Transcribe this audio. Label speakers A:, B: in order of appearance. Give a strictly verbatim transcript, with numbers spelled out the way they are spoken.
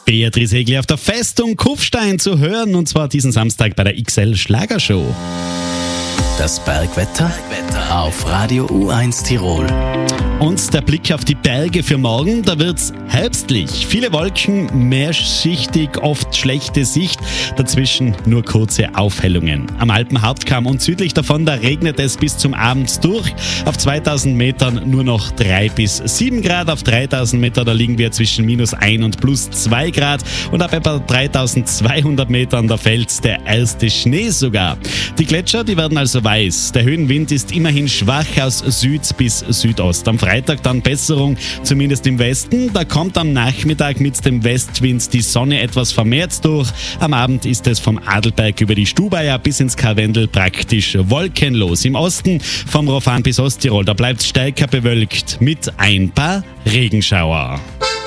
A: Beatrice Egli auf der Festung Kufstein zu hören, und zwar diesen Samstag bei der X L Schlagershow.
B: Das Bergwetter auf Radio U eins Tirol.
A: Und der Blick auf die Berge für morgen, da wird's herbstlich. Viele Wolken, mehrschichtig, oft schlechte Sicht, dazwischen nur kurze Aufhellungen. Am Alpenhauptkamm und südlich davon, da regnet es bis zum Abend durch. Auf zweitausend Metern nur noch drei bis sieben Grad, auf dreitausend Meter, da liegen wir zwischen minus eins und plus zwei Grad. Und ab etwa dreitausendzweihundert Metern, da fällt der erste Schnee sogar. Die Gletscher, die werden also weiß. Der Höhenwind ist immerhin schwach aus Süd bis Südost. Am Freitag dann Besserung, zumindest im Westen. Da kommt am Nachmittag mit dem Westwind die Sonne etwas vermehrt durch. Am Abend ist es vom Adelberg über die Stubaier bis ins Karwendel praktisch wolkenlos. Im Osten vom Rofan bis Osttirol, da bleibt es stärker bewölkt mit ein paar Regenschauer.